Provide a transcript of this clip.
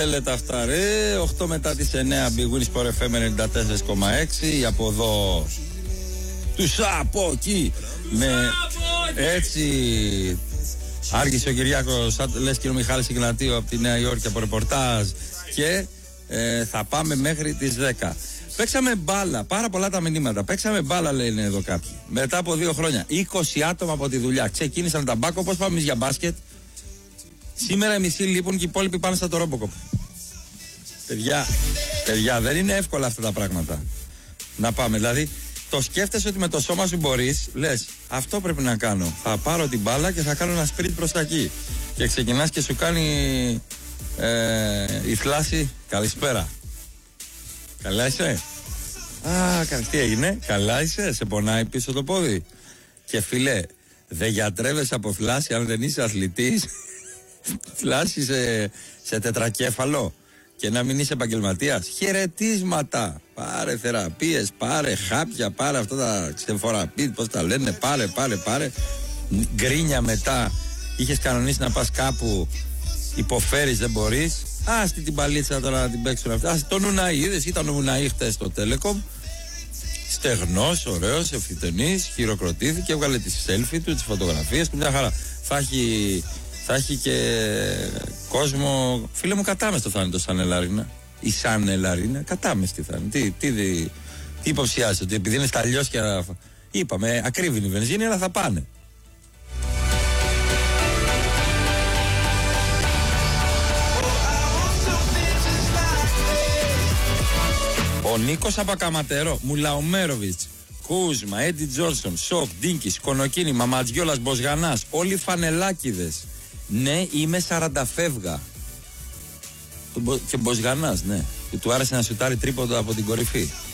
Λέτε αυτά ρε, 8 μετά τις 9 Big Win Sport FM 94,6. Από εδώ τους από εκεί με έτσι άργησε ο Κυριάκος, λες και ο Μιχάλης Ιγνατίου από τη Νέα Υόρκη από ρεπορτάζ. Και θα πάμε μέχρι τις 10. Παίξαμε μπάλα, πάρα πολλά τα μηνύματα. Παίξαμε μπάλα, λένε εδώ κάποιοι. Μετά από 2 χρόνια, 20 άτομα από τη δουλειά ξεκίνησαν τα μπάκο. Πώς πάμε εμείς για μπάσκετ? Σήμερα οι μισοί λείπουν και οι υπόλοιποι πάνε στα το Ρόμποκοπ. Παιδιά, δεν είναι εύκολα αυτά τα πράγματα. Να πάμε, δηλαδή, το σκέφτεσαι ότι με το σώμα σου μπορείς, λες, αυτό πρέπει να κάνω. Θα πάρω την μπάλα και θα κάνω ένα σπριντ προς τα εκεί. Και ξεκινάς και σου κάνει η θλάση, καλησπέρα. Καλά είσαι? Τι έγινε? Καλά είσαι? Σε πονάει πίσω το πόδι? Και φίλε, δεν γιατρεύεσαι από θλάση αν δεν είσαι αθλητής. Θλάση σε τετρακέφαλο και να μην είσαι επαγγελματίας. Χαιρετίσματα. Πάρε θεραπείες, πάρε χάπια, πάρε αυτά τα ξεφοραπή, πώς τα λένε, πάρε. Γκρίνια μετά. Είχες κανονίσει να πας κάπου, υποφέρεις, δεν μπορείς. Άστη την παλίτσα τώρα να την παίξουν αυτά. Άστη τον Ουναή, είδες, ήταν ο Ουναή χτες στο Telecom. Στεγνός, ωραίος, ευθυτενής, χειροκροτήθηκε, έβγαλε τις selfie του, τις φωτογραφίες του, μια χαρά. Θα έχει και κόσμο. Φίλε μου, κατάμεστο θα είναι το Σαν Ελαρίνα. Η Σαν Ελαρίνα, κατάμεστη θα είναι. Τι υποψιάζεσαι, ότι επειδή είναι στα λιώσια, είπαμε, ακρίβεινη η βενζίνη, αλλά θα πάνε. Ο Νίκος Απακαματερό, Μουλαομέροβιτς, Κούσμα, Έντι Τζόνσον, Σοκ, Ντίνκης, Κονοκίνη, Μαματζιόλας, Μποσγανάς, όλοι φανελάκιδες. Ναι, είμαι 40 φεύγα. Και Μποσγανάς, ναι. Και του άρεσε να σουτάρει τρίποντο από την κορυφή.